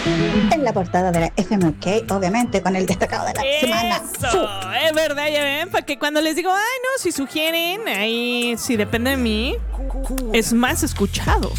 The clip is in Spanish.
En la portada de la FMK, obviamente, con el destacado de la semana. Eso, es verdad, ya ven, porque cuando les digo, ay no, si sugieren, ahí si depende de mí, es más escuchado.